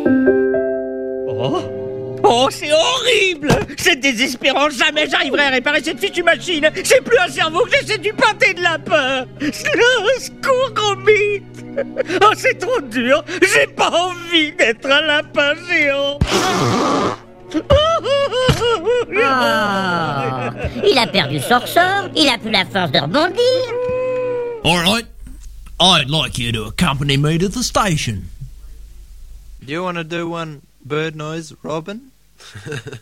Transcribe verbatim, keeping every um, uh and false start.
Oh, oh, c'est horrible! C'est désespérant, jamais j'arriverai à réparer cette fichue machine! J'ai plus un cerveau que j'essaie du pâté de lapin! Secours, gros mythe! Oh, c'est trop dur! J'ai pas envie d'être un lapin géant! Ah, il a perdu son ressort, il a plus la force de rebondir. All right, I'd like you to accompany me to the station. Do you want to do one bird noise, Robin?